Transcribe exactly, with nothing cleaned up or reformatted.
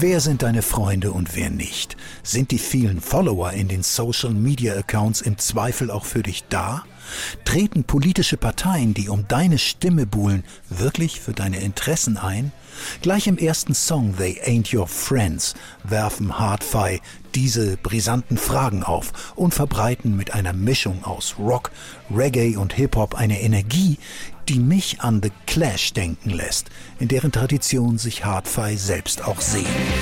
Wer sind deine Freunde und wer nicht? Sind die vielen Follower in den Social-Media-Accounts im Zweifel auch für dich da? Treten politische Parteien, die um deine Stimme buhlen, wirklich für deine Interessen ein? Gleich im ersten Song They Ain't Your Friends werfen Hard-Fi diese brisanten Fragen auf und verbreiten mit einer Mischung aus Rock, Reggae und Hip-Hop eine Energie, die mich an The Clash denken lässt, in deren Tradition sich Hard-Fi selbst auch sehen.